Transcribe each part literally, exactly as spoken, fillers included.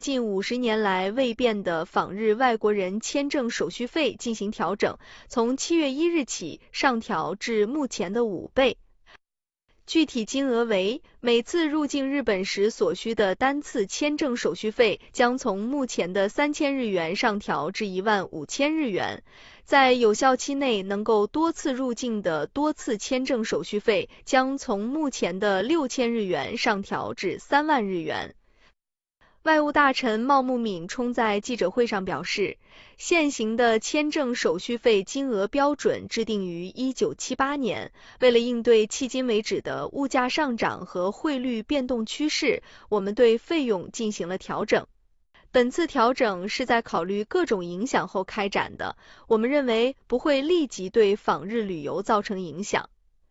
近五十年来未变的访日外国人签证手续费进行调整，从七月一日起上调至目前的五倍。具体金额为，每次入境日本时所需的单次签证手续费将从目前的三千日元上调至一万五千日元。在有效期内能够多次入境的多次签证手续费将从目前的六千日元上调至三万日元。外务大臣茂木敏充在记者会上表示，现行的签证手续费金额标准制定于一九七八年，为了应对迄今为止的物价上涨和汇率变动趋势，我们对费用进行了调整。本次调整是在考虑各种影响后开展的，我们认为不会立即对访日旅游造成影响。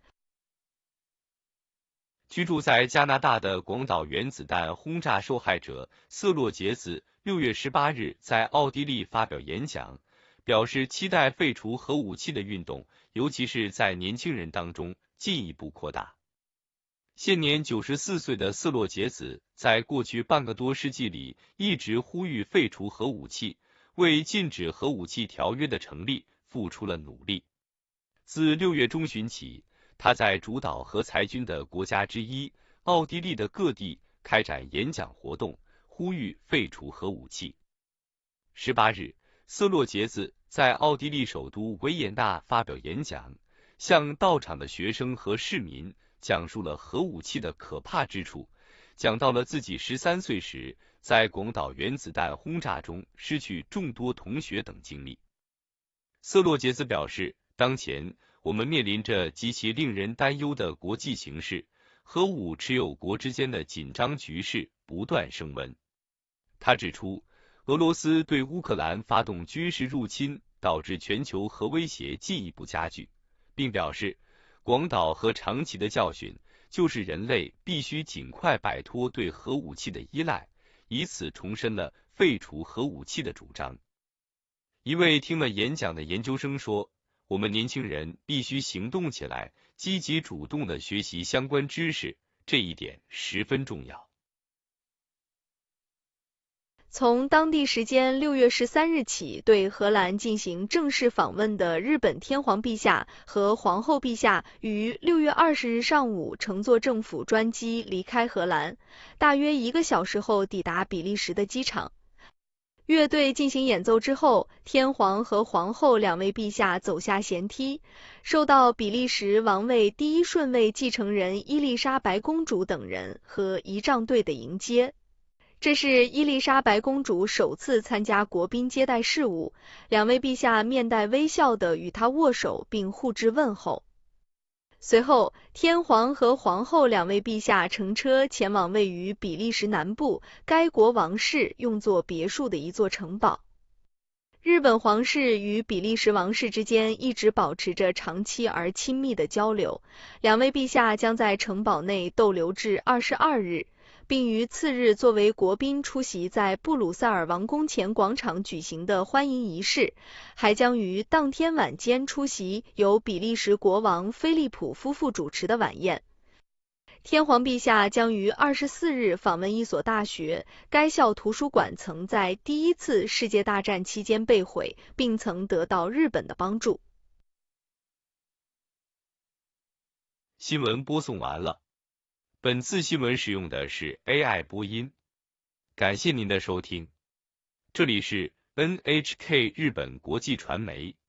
居住在加拿大的广岛原子弹轰炸受害者瑟洛杰子六月十八日在奥地利发表演讲，表示期待废除核武器的运动，尤其是在年轻人当中进一步扩大。现年九十四岁的瑟洛杰子在过去半个多世纪里一直呼吁废除核武器，为禁止核武器条约的成立付出了努力。自六月中旬起，他在主导核裁军的国家之一奥地利的各地开展演讲活动，呼吁废除核武器。十八日，瑟洛杰子在奥地利首都维也纳发表演讲，向到场的学生和市民讲述了核武器的可怕之处，讲到了自己十三岁时在广岛原子弹轰炸中失去众多同学等经历。瑟洛杰子表示，当前我们面临着极其令人担忧的国际形势，核武持有国之间的紧张局势不断升温。他指出，俄罗斯对乌克兰发动军事入侵，导致全球核威胁进一步加剧，并表示，广岛和长崎的教训就是人类必须尽快摆脱对核武器的依赖，以此重申了废除核武器的主张。一位听了演讲的研究生说，我们年轻人必须行动起来，积极主动地学习相关知识，这一点十分重要。 从当地时间六月十三日起，对荷兰进行正式访问的日本天皇陛下和皇后陛下于六月二十日上午乘坐政府专机离开荷兰，大约一个小时后抵达比利时的机场。乐队进行演奏之后，天皇和皇后两位陛下走下舷梯，受到比利时王位第一顺位继承人伊丽莎白公主等人和仪仗队的迎接。这是伊丽莎白公主首次参加国宾接待事务，两位陛下面带微笑地与她握手并互致问候。随后，天皇和皇后两位陛下乘车前往位于比利时南部该国王室用作别墅的一座城堡。日本皇室与比利时王室之间一直保持着长期而亲密的交流，两位陛下将在城堡内逗留至二十二日，并于次日作为国宾出席在布鲁塞尔王宫前广场举行的欢迎仪式，还将于当天晚间出席由比利时国王菲利普夫妇主持的晚宴。天皇陛下将于二十四日访问一所大学，该校图书馆曾在第一次世界大战期间被毁，并曾得到日本的帮助。 新闻播送完了。本次新闻使用的是 A I 播音，感谢您的收听。这里是 N H K 日本国际传媒。